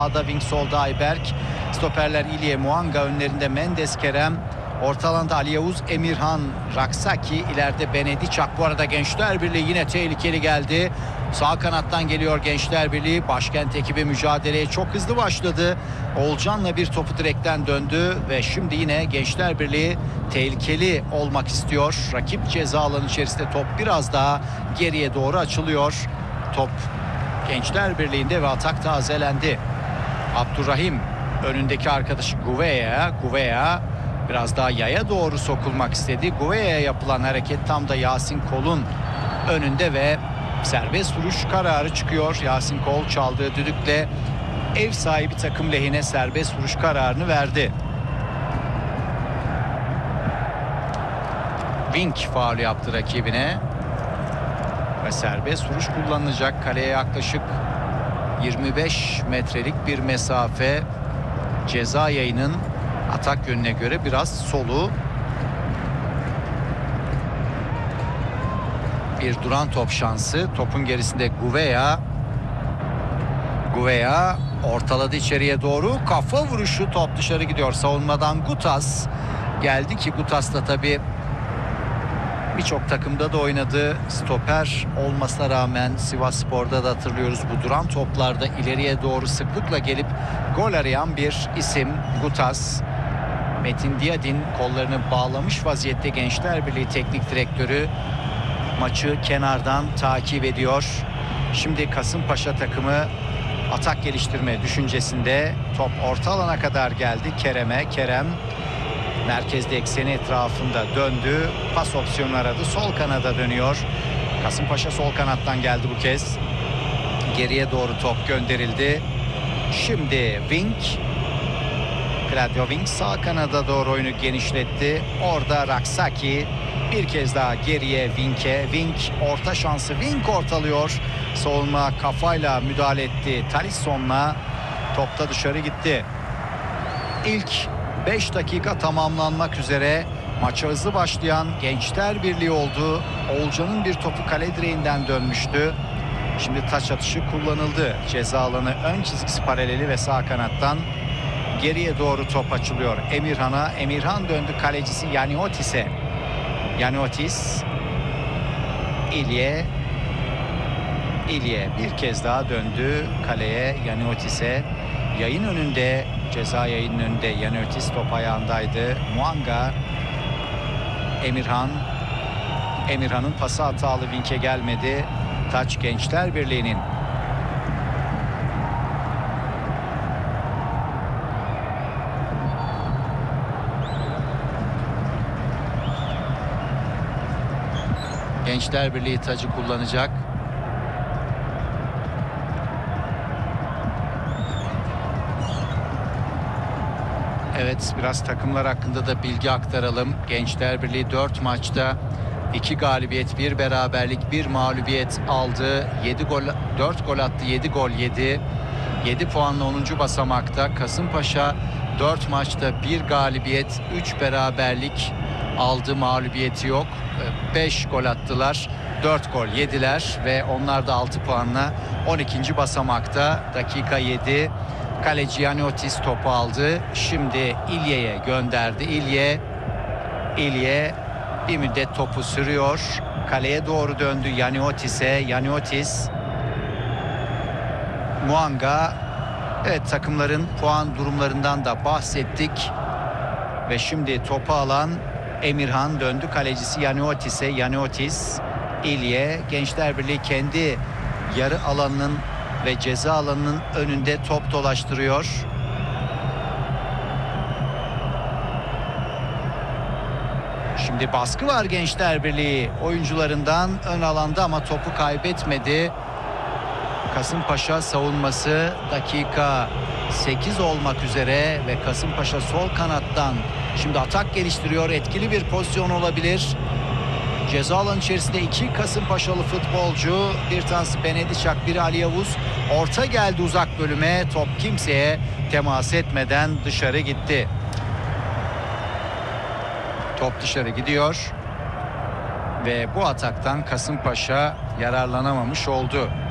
Sağda Wing, solda Ayberk. Stoperler İlye, Muanga, önlerinde Mendes, Kerem. Orta alanda Ali Yavuz, Emirhan, Raksaki, ileride Benediçak. Bu arada Gençler Birliği yine tehlikeli geldi. Sağ kanattan geliyor Gençler Birliği. Başkent ekibi mücadeleye çok hızlı başladı. Oğulcan'la bir topu direkten döndü ve şimdi yine Gençler Birliği tehlikeli olmak istiyor. Rakip ceza alanı içerisinde top biraz daha geriye doğru açılıyor. Top Gençler Birliği'nde ve atak tazelendi. Abdurrahim önündeki arkadaşı Gouveia biraz daha yaya doğru sokulmak istedi. Gouveia yapılan hareket tam da Yasin Kol'un önünde ve serbest vuruş kararı çıkıyor. Yasin Kol çaldığı düdükle ev sahibi takım lehine serbest vuruş kararını verdi. Wing faul yaptı rakibine ve serbest vuruş kullanılacak. Kaleye yaklaşık 25 metrelik bir mesafe. Ceza yayının atak yönüne göre biraz solu. Bir duran top şansı. Topun gerisinde Gouveia ortaladı içeriye doğru. Kafa vuruşu, top dışarı gidiyor. Savunmadan Gutas geldi ki Gutas da tabii birçok takımda da oynadı. Stoper olmasına rağmen Sivasspor'da da hatırlıyoruz, bu duran toplarda ileriye doğru sıklıkla gelip gol arayan bir isim Gutas. Metin Diyadin kollarını bağlamış vaziyette, Gençler Birliği Teknik Direktörü maçı kenardan takip ediyor. Şimdi Kasımpaşa takımı atak geliştirme düşüncesinde. Top orta alana kadar geldi Kerem merkezde ekseni etrafında döndü. Pas opsiyonu aradı. Sol kanada dönüyor. Kasımpaşa sol kanattan geldi bu kez. Geriye doğru top gönderildi. Şimdi Wing. Claudio Wing sağ kanada doğru oyunu genişletti. Orada Raksaki bir kez daha geriye Wing'e. Wing orta şansı. Wing ortalıyor. Savunma kafayla müdahale etti. Talisson'la topta dışarı gitti. İlk 5 dakika tamamlanmak üzere. Maça hızlı başlayan Gençler Birliği oldu. Oğulcan'ın bir topu kale direğinden dönmüştü. Şimdi taç atışı kullanıldı. Ceza alanı ön çizgisi paraleli ve sağ kanattan geriye doğru top açılıyor Emirhan'a. Emirhan döndü kalecisi Yaniotis'e. Yaniotis, İlye bir kez daha döndü kaleye Yaniotis'e. Yayın önünde, ceza yayının önünde Yaniotis, top ayağındaydı. Muanga, Emirhan'ın pası hatalı, Wing'e gelmedi. Taç Gençler Birliği'nin. Gençler Birliği tacı kullanacak. Evet, biraz takımlar hakkında da bilgi aktaralım. Gençler Birliği 4 maçta 2 galibiyet, 1 beraberlik, 1 mağlubiyet aldı. 4 gol attı, 7 gol yedi. 7 puanla 10. basamakta. Kasımpaşa 4 maçta 1 galibiyet, 3 beraberlik aldı, mağlubiyeti yok. 5 gol attılar, 4 gol yediler ve onlar da 6 puanla 12. basamakta. Dakika 7. Kaleci Yaniotis topu aldı. Şimdi İlye'ye gönderdi. İlye bir müddet topu sürüyor. Kaleye doğru döndü Yaniotis'e. Yaniotis, Muanga. Evet, takımların puan durumlarından da bahsettik. Ve şimdi topu alan Emirhan döndü kalecisi Yaniotis'e. Yaniotis, İlye. Gençler Birliği kendi yarı alanının ve ceza alanının önünde top dolaştırıyor. Şimdi baskı var Gençler Birliği oyuncularından ön alanda ama topu kaybetmedi. Kasımpaşa savunması dakika 8 olmak üzere ve Kasımpaşa sol kanattan şimdi atak geliştiriyor. Etkili bir pozisyon olabilir. Ceza alanı içerisinde 2 Kasımpaşalı futbolcu, bir tanesi Benediçak, biri Ali Yavuz. Orta geldi uzak bölüme, top kimseye temas etmeden dışarı gitti. Top dışarı gidiyor ve bu ataktan Kasımpaşa yararlanamamış oldu.